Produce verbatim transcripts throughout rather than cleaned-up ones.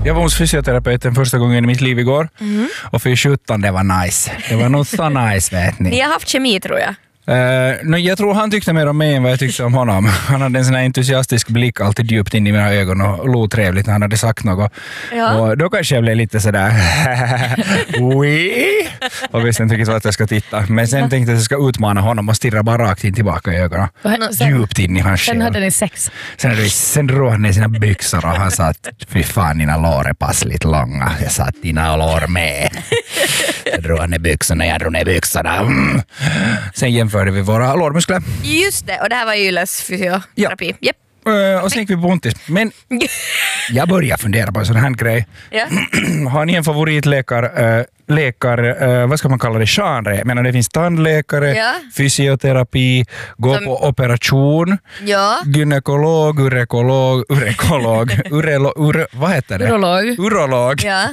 Jag var hos fysioterapeuten första gången i mitt liv igår. Mm. Och för sjutton, det var nice. Det var nog så nice, vet ni. Ni har haft kemi, tror jag. Uh, no, jag tror han tyckte mer om mig än vad jag tyckte om honom. Han hade en sån här entusiastisk blick alltid djupt in i mina ögon och låg trevligt när han hade sagt något. Ja. Och då kanske jag blev lite sådär oui. Och visst inte riktigt att jag ska titta. Men sen tänkte jag att jag ska utmana honom och stirra bara rakt in tillbaka i ögonen. Sen, djupt in i hans själ. Sen hade ni sex. Sen, hade vi, sen drog han ner sina byxor och han sa att fy fan, dina lår är passligt långa. Jag sa att dina lår med. Jag drog han ner byxorna, jag drog ner byxorna. Mm. Sen jämförde vi våra lårmuskler. Just det, och det här var ju Yles fysioterapi. Ja. Yep. Uh, och sen gick vi på Pontis. Men jag börjar fundera på en sån här grej. Ja. Har ni en favoritläkare, uh, läkare, uh, vad ska man kalla det, genre? Jag menar, det finns tandläkare, ja. fysioterapi, gå Som... på operation, ja. gynekolog, urekolog, urekolog, urelo, ure, vad heter det? Urolog. Urolog. Ja.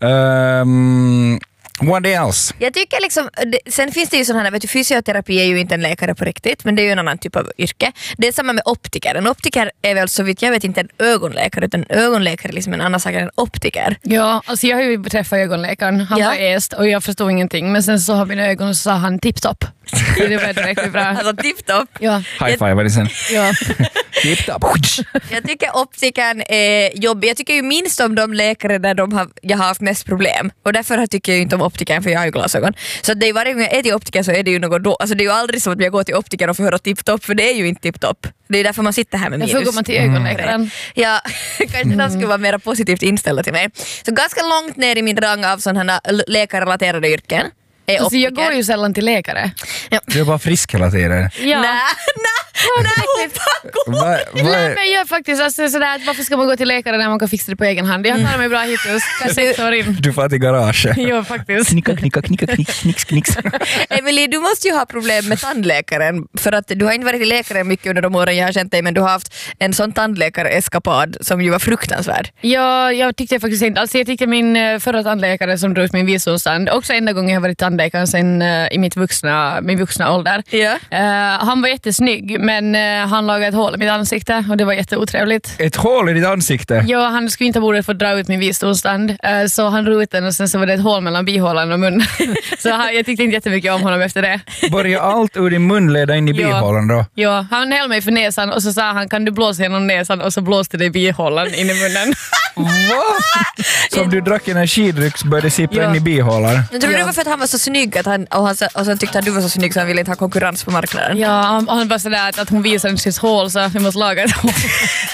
Um, What else? Jag tycker liksom, det, sen finns det ju sådana här, vet du, fysioterapi är ju inte en läkare på riktigt, men det är ju en annan typ av yrke. Det är samma med optiker. En optiker är väl så vitt jag vet inte en ögonläkare, utan en ögonläkare är liksom en annan sak än en optiker. Ja, alltså jag har ju träffat ögonläkaren. Han ja. var est och jag förstod ingenting, men sen så har mina ögon och så sa han tipptopp. Det var direkt bra. Alltså tipptopp. Ja. High five var det sen. Ja. Tipptopp. Jag tycker optikern är jobbig. Jag tycker ju minst om de läkare där de har, jag har haft mest problem. Och därför tycker jag ju inte om optikern, för jag har ju glasögon. Så det är varje gång jag är till optikern så är det ju något då. Alltså det är ju aldrig så att jag går till optikern och får höra tipptopp, för det är ju inte tipptopp. Det är därför man sitter här med minus. Därför går man till ögonläkaren. Mm. Ja, kanske mm. de skulle vara mer positivt inställda till mig. Så ganska långt ner i min rang av sådana här läkarrelaterade yrken. Alltså jag går ju sällan till läkare. Ja. Du är bara friskrelaterad. Ja. Nej, nej, nej. Nej, men jag faktiskt, alltså sådär, att varför ska man gå till läkare när man kan fixa det på egen hand? Jag har klarat mig bra hittills. sex år in. Du får till garaget. Ja, faktiskt. Knicka, knicka, knicka, knick, knicks, knicks. Emily, du måste ju ha problem med tandläkaren, för att du har inte varit till läkare mycket under de åren jag har känt dig, men du har haft en sån tandläkare-eskapad som ju var fruktansvärd. Ja, jag tyckte faktiskt inte. Alltså jag tyckte min förra tandläkare som drog ut min visdomstand, också enda gången jag varit tandläkaren sen uh, i mitt vuxna, min vuxna ålder. Yeah. Uh, han var jättesnygg, men uh, han lagade ett hål i mitt ansikte och det var jätteotrevligt. Ett hål i ditt ansikte? Ja, han skulle inte borde få dra ut min visdomstand. Uh, så han drog ut den och sen så var det ett hål mellan bihålan och munnen. Så han, jag tyckte inte jättemycket om honom efter det. Började allt ur din mun leda in i ja. bihålan då? Ja, han höll mig för näsan och så sa han, kan du blåsa genom näsan, och så blåste det i bihålan in i munnen. Va? Så om du drack energidryck så började det sippra ja. in i bihålan? Jag tror ja. det var för att han var så snygg att han, och, han, och sen tyckte att du var så snygg så han ville inte ha konkurrens på marknaden. Ja, han, han var sådär att, att hon visade sitt hål så vi måste laga ett hål.